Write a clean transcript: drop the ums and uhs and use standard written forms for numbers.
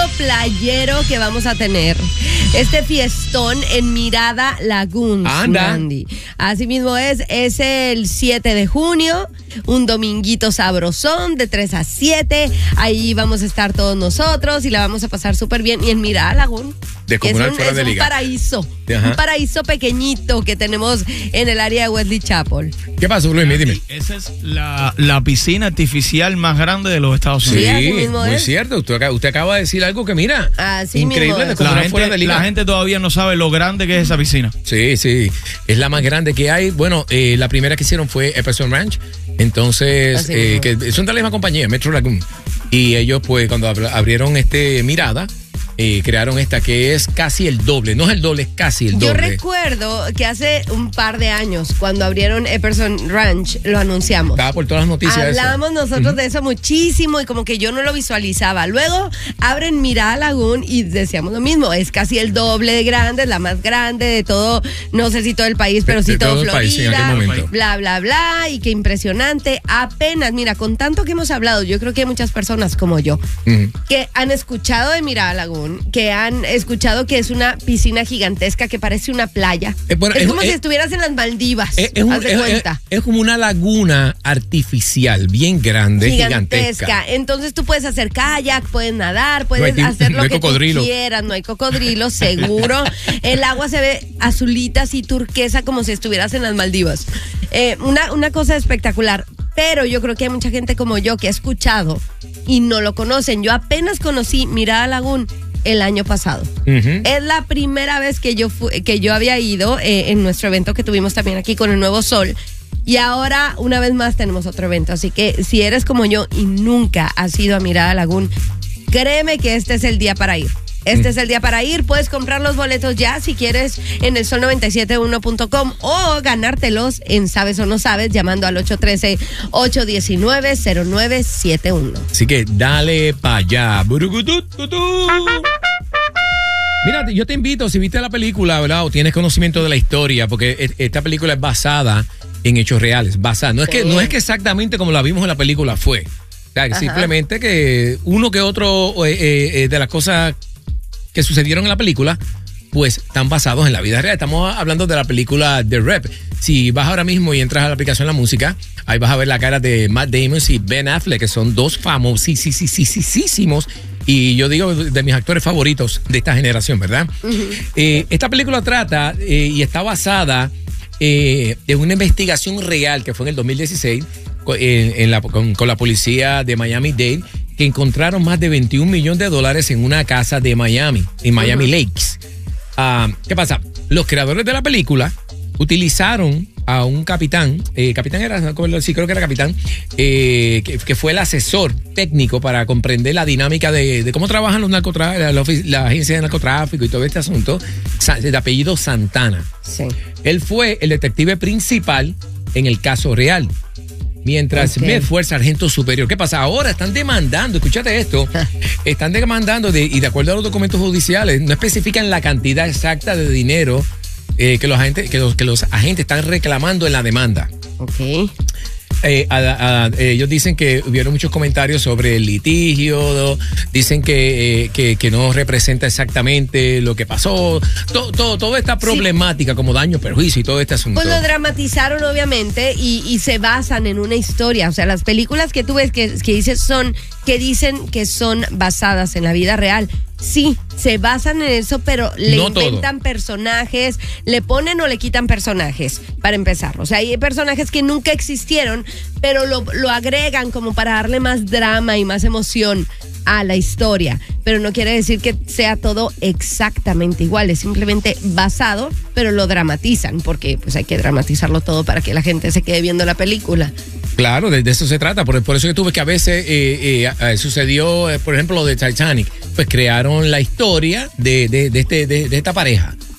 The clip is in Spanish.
playero que vamos a tener. Este fiestón en Mirada Lagoon. Anda. Andy. Así mismo es el 7 de junio, un dominguito sabrosón de 3 a 7. Ahí vamos a estar todos nosotros y la vamos a pasar súper bien. Y en Mirada Lagoon, Descomunal fuera de liga. Paraíso. Ajá. Un paraíso pequeñito que tenemos en el área de Wesley Chapel. ¿Qué pasó, Luis? Dime. Esa es la piscina artificial más grande de los Estados Unidos. Sí, así mismo muy es. cierto. Usted acaba de decir algo que, mira, Así increíble, mismo es. descomunal fuera de liga. La gente todavía no sabe lo grande que es esa piscina. Sí, sí, es la más grande que hay. Bueno, la primera que hicieron fue Epperson Ranch. Entonces, que son de la misma compañía, Metro Lagoon. Y ellos, pues, cuando abrieron Mirada, crearon esta que es casi el doble. No es el doble, es casi el doble. Yo recuerdo que hace un par de años, cuando abrieron Epperson Ranch, lo anunciamos. Estaba por todas las noticias. Hablamos nosotros de eso muchísimo y como que yo no lo visualizaba. Luego abren Mirada Lagoon y decíamos lo mismo. Es casi el doble de grande, es la más grande de todo, no sé si todo el país, pero sí todo el país en Florida, aquel momento. bla, bla, bla. Y qué impresionante. Apenas, mira, con tanto que hemos hablado, yo creo que hay muchas personas como yo que han escuchado de Mirada Lagoon, que han escuchado que es una piscina gigantesca que parece una playa. Bueno, es como si estuvieras en las Maldivas. Haz de cuenta. Es como una laguna artificial, bien grande, gigantesca. Entonces tú puedes hacer kayak, puedes nadar, puedes hacer lo que tú quieras. No hay cocodrilos, seguro. El agua se ve azulita, así turquesa, como si estuvieras en las Maldivas. Una cosa espectacular. Pero yo creo que hay mucha gente como yo que ha escuchado y no lo conocen. Yo apenas conocí Mirada Lagoon el año pasado. Es la primera vez que yo había ido en nuestro evento que tuvimos también aquí con el Nuevo Sol. Y ahora, una vez más, tenemos otro evento. Así que si eres como yo y nunca has ido a Mirada Lagoon, créeme que este es el día para ir. Este es el día para ir. Puedes comprar los boletos ya si quieres en el sol971.com o ganártelos en Sabes o No Sabes llamando al 813-819-0971. Así que dale para allá. Mira, yo te invito, si viste la película, ¿verdad? O tienes conocimiento de la historia, porque esta película es basada en hechos reales. No es que exactamente como la vimos en la película fue. O sea, simplemente que uno que otro de las cosas que sucedieron en la película, pues están basados en la vida real. Estamos hablando de la película The Rep. Si vas ahora mismo y entras a la aplicación La Música, ahí vas a ver la cara de Matt Damon y Ben Affleck, que son dos famosísimos, y yo digo de mis actores favoritos de esta generación, ¿verdad? Esta película trata y está basada en una investigación real que fue en el 2016 con la policía de Miami-Dade, que encontraron más de $21 millones en una casa de Miami, en Miami Lakes. ¿Qué pasa? Los creadores de la película utilizaron a un capitán, capitán era, sí, creo que era capitán, que fue el asesor técnico para comprender la dinámica de cómo trabajan los la agencia de narcotráfico y todo este asunto, de apellido Santana. Sí. Él fue el detective principal en el caso real. Mientras Smith fue el sargento superior. ¿Qué pasa? Ahora están demandando, escúchate esto, están demandando y de acuerdo a los documentos judiciales, no especifican la cantidad exacta de dinero que los agentes están reclamando en la demanda. Ok. Ellos dicen que hubieron muchos comentarios sobre el litigio, dicen que no representa exactamente lo que pasó, toda esta problemática como daño, perjuicio y todo este asunto. Pues lo dramatizaron obviamente y se basan en una historia, o sea, las películas que tú ves que dicen que son basadas en la vida real, sí, se basan en eso, pero le inventan personajes, le ponen o le quitan personajes, para empezar. O sea, hay personajes que nunca existieron, pero lo agregan como para darle más drama y más emoción a la historia. Pero no quiere decir que sea todo exactamente igual, es simplemente basado, pero lo dramatizan, porque pues hay que dramatizarlo todo para que la gente se quede viendo la película. Claro, de eso se trata. Por eso que tuve que a veces sucedió, por ejemplo, lo de Titanic. Pues crearon la historia de esta pareja.